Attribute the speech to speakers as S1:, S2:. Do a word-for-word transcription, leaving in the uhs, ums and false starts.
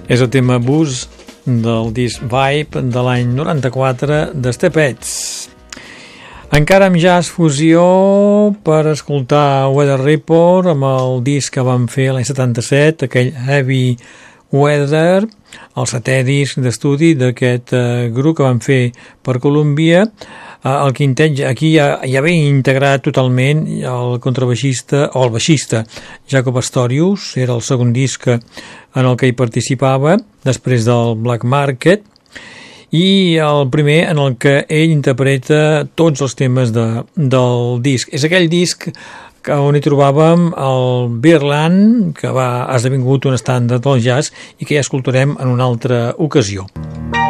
S1: És el tema Buzz del disc Vibe de l'any noranta-quatre de Stepets. Encara amb jazz fusió per escoltar Weather Report amb el disc que van fer l'any setanta-set, aquell Heavy Weather, el setè disc d'estudi d'aquest eh, grup que van fer per Columbia. Eh, el quintet aquí ja, ja ve integrat totalment el contrabaixista o el baixista Jacob Astorius, era el segon disc en el que hi participava després del Black Market, i el primer en el que ell interpreta tots els temes de, del disc. És aquell disc on hi trobàvem el Birdland, que va, ha esdevingut un estàndard del jazz i que ja escoltarem en una altra ocasió.